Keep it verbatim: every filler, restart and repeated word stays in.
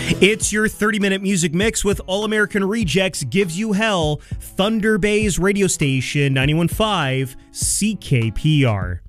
It's your thirty-minute music mix with All American Rejects Gives You Hell, Thunder Bay's radio station, ninety-one point five C K P R.